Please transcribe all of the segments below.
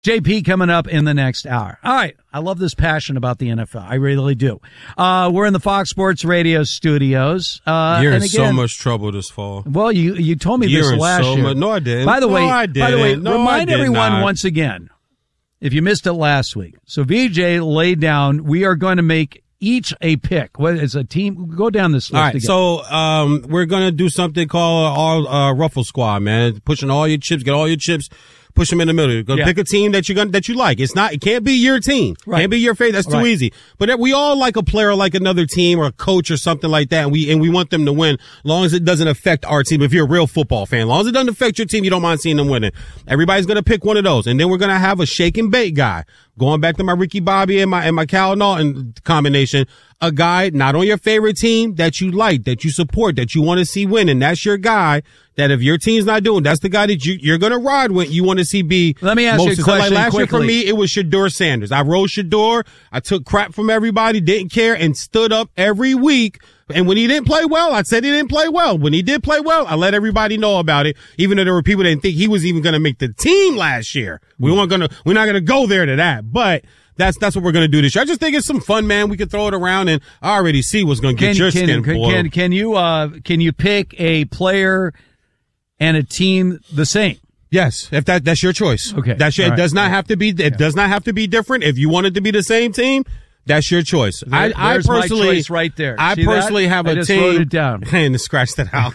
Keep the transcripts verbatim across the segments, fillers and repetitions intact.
J P coming up in the next hour. All right. I love this passion about the N F L. I really do. Uh, we're in the Fox Sports Radio studios. Uh, You're and in again, so much trouble this fall. Well, you you told me You're this in last so year. Much, no, I didn't. By the way, no, I didn't. by the way, no, remind I did everyone not. once again, if you missed it last week. So V J laid down, we are going to make each a pick. What is a team? Go down this list All right, again. so um, we're going to do something called all uh, Ruffle Squad, man. Pushing all your chips, get all your chips. Push them in the middle. Go Yeah. pick a team that you're gonna that you like. It's not. It can't be your team. Right. Can't be your favorite. That's too Right. easy. But we all like a player, like another team or a coach or something like that, and we and we want them to win. As long as it doesn't affect our team. If you're a real football fan, as long as it doesn't affect your team, you don't mind seeing them winning. Everybody's gonna pick one of those, and then we're gonna have a shake and bake guy. Going back to my Ricky Bobby and my and my Cal Naughton combination. A guy not on your favorite team that you like, that you support, that you want to see win, and that's your guy. That if your team's not doing, that's the guy that you, you're going to ride with. You want to see be. Let me ask most you a successful. question Like last quickly. year for me, it was Shador Sanders. I rode Shador. I took crap from everybody, didn't care, and stood up every week. And when he didn't play well, I said he didn't play well. When he did play well, I let everybody know about it, even though there were people that didn't think he was even going to make the team last year. We weren't going to, we're not going to go there to that, but. That's that's what we're going to do this year. I just think it's some fun, man. We can throw it around, and I already see what's going to get Can, your can, skin can, boiled. can, can you uh can you pick a player and a team the same? Yes, if that that's your choice. Okay. That's your, All it right. does not have to be. It Yeah. does not have to be different. If you want it to be the same team, that's your choice. There- I, I there's my personally, choice right there. I See that? personally have a I just team. wrote it down. And scratch that out.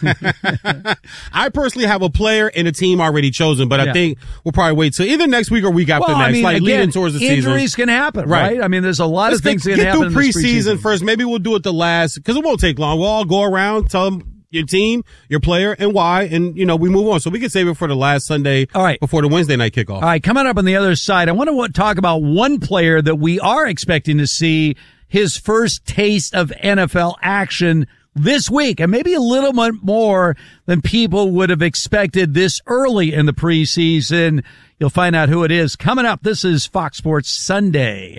I personally have a player and a team already chosen, but Yeah. I think we'll probably wait till either next week or week after Well, next, I mean, like again, leading towards the season. injuries can happen, right? Right. I mean, there's a lot Let's of things get, that can get happen through in this preseason preseason first. Maybe we'll do it the last because it won't take long. We'll all go around, tell them your team, your player, and why, and you know we move on. So we can save it for the last Sunday, All right. before the Wednesday night kickoff. All right, coming up on the other side, I want to talk about one player that we are expecting to see his first taste of N F L action this week, and maybe a little bit more than people would have expected this early in the preseason. You'll find out who it is coming up. This is Fox Sports Sunday.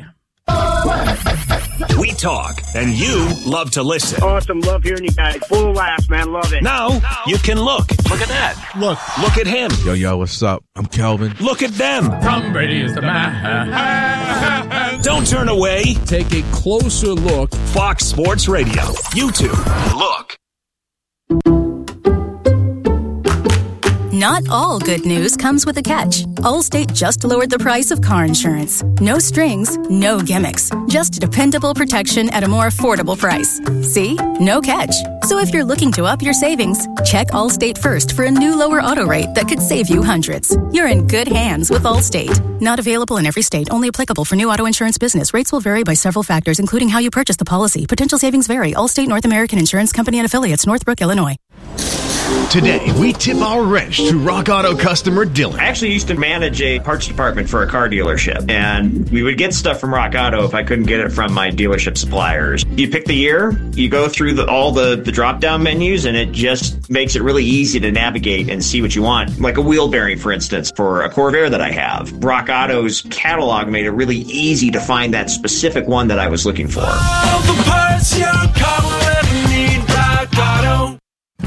We talk, and you love to listen. Awesome. Love hearing you guys. Full of laughs, man. Love it. Now you can look. Look at that. Look. Look at him. Yo, yo, what's up? I'm Kelvin. Look at them. Tom Brady is the man. Don't turn away. Take a closer look. Fox Sports Radio. YouTube. Look. Not all good news comes with a catch. Allstate just lowered the price of car insurance. No strings, no gimmicks. Just dependable protection at a more affordable price. See? No catch. So if you're looking to up your savings, check Allstate first for a new lower auto rate that could save you hundreds. You're in good hands with Allstate. Not available in every state. Only applicable for new auto insurance business. Rates will vary by several factors, including how you purchase the policy. Potential savings vary. Allstate North American Insurance Company and Affiliates, Northbrook, Illinois. Today, we tip our wrench to Rock Auto customer Dylan. I actually used to manage a parts department for a car dealership, and we would get stuff from Rock Auto if I couldn't get it from my dealership suppliers. You pick the year, you go through the, all the, the drop-down menus, and it just makes it really easy to navigate and see what you want. Like a wheel bearing, for instance, for a Corvair that I have. Rock Auto's catalog made it really easy to find that specific one that I was looking for. All the parts your car will ever need, Rock Auto.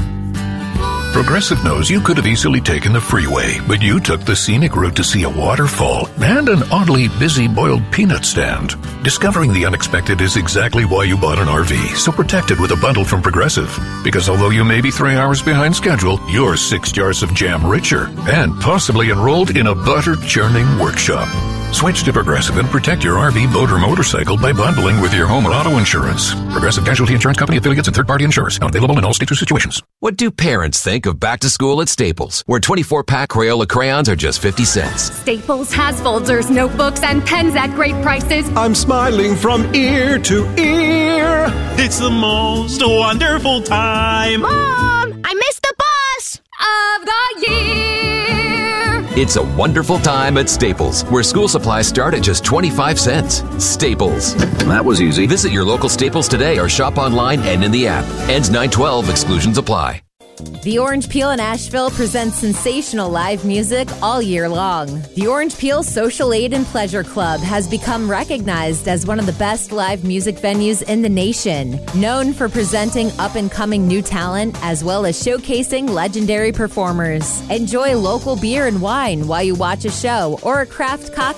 Progressive knows you could have easily taken the freeway, but you took the scenic route to see a waterfall and an oddly busy boiled peanut stand. Discovering the unexpected is exactly why you bought an R V, so protect it with a bundle from Progressive. Because although you may be three hours behind schedule, you're six jars of jam richer and possibly enrolled in a butter-churning workshop. Switch to Progressive and protect your R V, boat, or motorcycle by bundling with your home and auto insurance. Progressive Casualty Insurance Company affiliates and third-party insurers. Not available in all states or situations. What do parents think of back to school at Staples, where twenty-four pack Crayola crayons are just fifty cents? Staples has folders, notebooks, and pens at great prices. I'm smiling from ear to ear. It's the most wonderful time. Mom, I missed the bus of the year. It's a wonderful time at Staples, where school supplies start at just twenty-five cents. Staples. That was easy. Visit your local Staples today or shop online and in the app. Ends nine twelve. Exclusions apply. The Orange Peel in Asheville presents sensational live music all year long. The Orange Peel Social Aid and Pleasure Club has become recognized as one of the best live music venues in the nation, known for presenting up-and-coming new talent as well as showcasing legendary performers. Enjoy local beer and wine while you watch a show or a craft cocktail